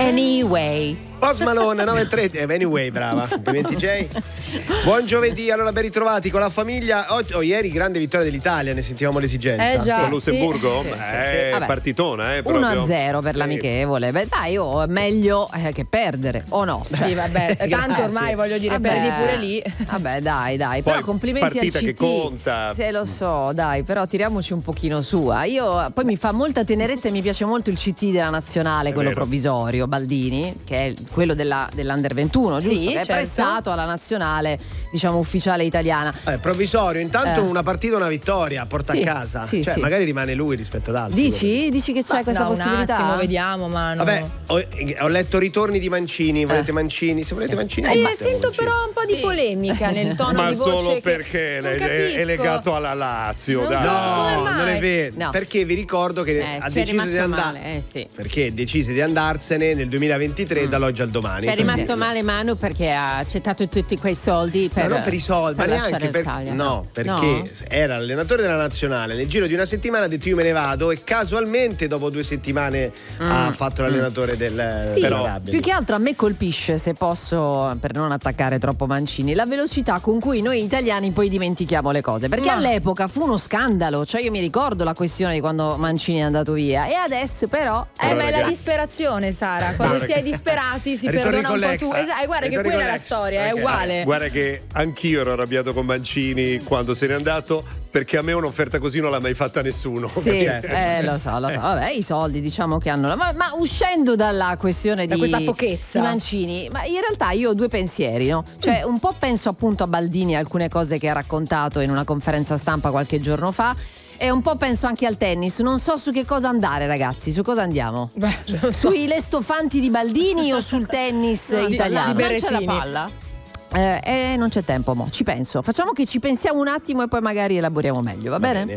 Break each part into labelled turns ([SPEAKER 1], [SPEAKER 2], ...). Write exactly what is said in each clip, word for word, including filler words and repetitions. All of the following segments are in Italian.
[SPEAKER 1] Anyway.
[SPEAKER 2] Post Malone nove e tre. Eh, anyway, brava. Complimenti Jay. Buon giovedì, allora ben ritrovati con la famiglia. Oggi, oh, ieri grande vittoria dell'Italia, ne sentivamo l'esigenza.
[SPEAKER 3] Eh già,
[SPEAKER 4] con Lussemburgo?
[SPEAKER 3] sì,
[SPEAKER 4] eh,
[SPEAKER 3] sì,
[SPEAKER 4] è
[SPEAKER 1] Vabbè.
[SPEAKER 4] partitona, eh,
[SPEAKER 1] uno
[SPEAKER 4] proprio.
[SPEAKER 1] a zero per l'amichevole. Beh, dai, oh, meglio eh, che perdere, o no?
[SPEAKER 3] Sì, vabbè, tanto ormai voglio dire,
[SPEAKER 1] Vabbè,
[SPEAKER 3] perdi pure lì.
[SPEAKER 1] Vabbè, dai, dai.
[SPEAKER 4] Poi,
[SPEAKER 1] Però complimenti al
[SPEAKER 4] partita
[SPEAKER 1] C T.
[SPEAKER 4] che conta.
[SPEAKER 1] Se lo so, dai, però tiriamoci un pochino su. ah. Io poi mi fa molta tenerezza e mi piace molto il C T della nazionale,
[SPEAKER 4] È
[SPEAKER 1] quello
[SPEAKER 4] vero.
[SPEAKER 1] provvisorio, Baldini, che è quello della, dell'Under ventuno, giusto?
[SPEAKER 3] Sì,
[SPEAKER 1] che è
[SPEAKER 3] certo.
[SPEAKER 1] prestato alla nazionale, diciamo, ufficiale italiana.
[SPEAKER 2] Eh, provvisorio, intanto
[SPEAKER 1] Eh.
[SPEAKER 2] una partita, una vittoria, porta
[SPEAKER 1] Sì,
[SPEAKER 2] a casa.
[SPEAKER 1] sì,
[SPEAKER 2] cioè,
[SPEAKER 1] sì.
[SPEAKER 2] magari rimane lui rispetto ad altri.
[SPEAKER 1] Dici? Dici che c'è
[SPEAKER 3] Ma
[SPEAKER 1] questa
[SPEAKER 3] no,
[SPEAKER 1] possibilità?
[SPEAKER 3] Un attimo, vediamo, ma no.
[SPEAKER 2] Vabbè, ho, ho letto ritorni di Mancini. Volete Mancini? Se volete Mancini.
[SPEAKER 3] Eh,
[SPEAKER 2] mettiamo
[SPEAKER 3] sento
[SPEAKER 2] Mancini.
[SPEAKER 3] però un po' di
[SPEAKER 1] Sì.
[SPEAKER 3] polemica nel tono
[SPEAKER 4] Ma
[SPEAKER 3] di voce.
[SPEAKER 4] solo
[SPEAKER 3] che
[SPEAKER 4] perché
[SPEAKER 3] non
[SPEAKER 4] è, è
[SPEAKER 3] capisco.
[SPEAKER 4] legato alla Lazio,
[SPEAKER 3] Non
[SPEAKER 4] dai.
[SPEAKER 3] Come
[SPEAKER 2] No,
[SPEAKER 3] mai?
[SPEAKER 2] non è vero.
[SPEAKER 1] No.
[SPEAKER 2] Perché vi ricordo che
[SPEAKER 1] Eh,
[SPEAKER 2] ha
[SPEAKER 1] ci è
[SPEAKER 2] deciso di
[SPEAKER 1] rimasto
[SPEAKER 2] andare.
[SPEAKER 1] male, eh, sì.
[SPEAKER 2] Perché decise di andarsene nel duemilaventitré dall'oggi al domani.
[SPEAKER 5] Ci è
[SPEAKER 2] Così.
[SPEAKER 5] rimasto male Manu perché ha accettato tutti quei soldi per,
[SPEAKER 2] Ma non per i soldi,
[SPEAKER 5] per
[SPEAKER 2] ma
[SPEAKER 5] lasciare
[SPEAKER 2] neanche
[SPEAKER 5] il
[SPEAKER 2] per,
[SPEAKER 5] Cagliari.
[SPEAKER 2] no, perché
[SPEAKER 5] No?
[SPEAKER 2] era allenatore della nazionale. Nel giro di una settimana ha detto io me ne vado e casualmente dopo due settimane ha fatto l'allenatore del
[SPEAKER 1] Sì,
[SPEAKER 2] dell'Arabia.
[SPEAKER 1] più che altro a me colpisce, se posso, per non attaccare troppo Mancini, la velocità con cui noi italiani poi dimentichiamo le cose. Perché
[SPEAKER 3] Ma-
[SPEAKER 1] all'epoca fu uno scandalo, cioè io mi ricordo la questione di quando Mancini è andato via e adesso però...
[SPEAKER 3] Eh, ma è la
[SPEAKER 2] ragazzi-
[SPEAKER 3] disperazione, Sara. Quando si è disperati si
[SPEAKER 2] Ritorni
[SPEAKER 3] perdona
[SPEAKER 2] con
[SPEAKER 3] un po'
[SPEAKER 2] l'ex.
[SPEAKER 3] tu. Esatto, e guarda che
[SPEAKER 2] Ritorni
[SPEAKER 3] quella
[SPEAKER 2] con
[SPEAKER 3] è la
[SPEAKER 2] l'ex.
[SPEAKER 3] storia, è
[SPEAKER 2] Ok.
[SPEAKER 3] uguale.
[SPEAKER 4] Guarda che anch'io ero arrabbiato con Mancini quando se n'è andato, perché a me un'offerta così non l'ha mai fatta nessuno.
[SPEAKER 1] Sì, eh, lo so, lo so. Vabbè, i soldi diciamo che hanno. Ma, ma uscendo dalla questione
[SPEAKER 3] Da
[SPEAKER 1] di,
[SPEAKER 3] questa pochezza.
[SPEAKER 1] di Mancini, ma in realtà io ho due pensieri, no? Cioè, un po' penso appunto a Baldini, alcune cose che ha raccontato in una conferenza stampa qualche giorno fa. E un po' penso anche al tennis. Non so su che cosa andare, ragazzi. Su cosa andiamo?
[SPEAKER 3] Beh, non so.
[SPEAKER 1] Sui lestofanti di Baldini o sul tennis
[SPEAKER 3] No, di-
[SPEAKER 1] italiano?
[SPEAKER 3] di
[SPEAKER 5] Non c'è la
[SPEAKER 3] Berrettini.
[SPEAKER 5] palla?
[SPEAKER 1] Eh, eh, non c'è tempo, mo. Ci penso. Facciamo che ci pensiamo un attimo e poi magari elaboriamo meglio, va, bene?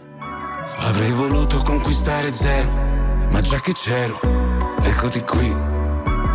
[SPEAKER 6] Avrei voluto conquistare zero, ma già che c'ero, eccoti qui.